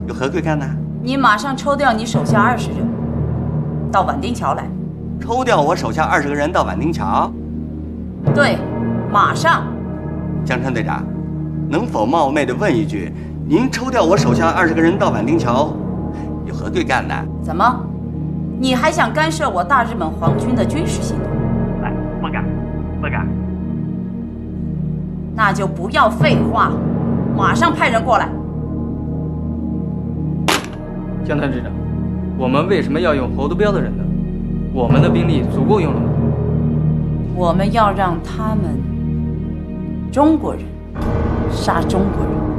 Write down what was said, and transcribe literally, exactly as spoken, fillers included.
有何贵干呢？ 你马上抽调你手下二十人，到宛丁桥来。 抽调我手下二十个人到宛丁桥？ 对，马上。 江川队长，能否冒昧的问一句，您抽调我手下二十个人到宛丁桥，有何贵干呢？ 怎么，你还想干涉我大日本皇军的军事行动？ 哎，不敢，不敢。 那就不要废话，马上派人过来。 江团支长，我们为什么要用猴子标的人呢？我们的兵力足够用了吗？ 我们要让他们中国人杀中国人。